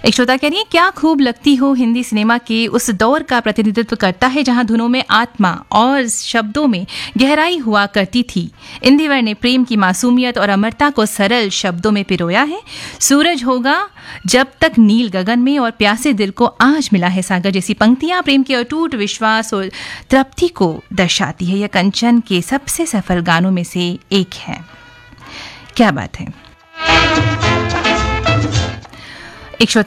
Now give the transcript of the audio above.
एक श्रोता कह रही है, क्या खूब लगती हो हिंदी सिनेमा के उस दौर का प्रतिनिधित्व करता है जहां धुनों में आत्मा और शब्दों में गहराई हुआ करती थी। इंदिवर ने प्रेम की मासूमियत और अमरता को सरल शब्दों में पिरोया है। सूरज होगा जब तक नील गगन में और प्यासे दिल को आज मिला है सागर जैसी पंक्तियां प्रेम के अटूट विश्वास और तृप्ति को दर्शाती है। यह कंचन के सबसे सफल गानों में से एक है। क्या बात है। एक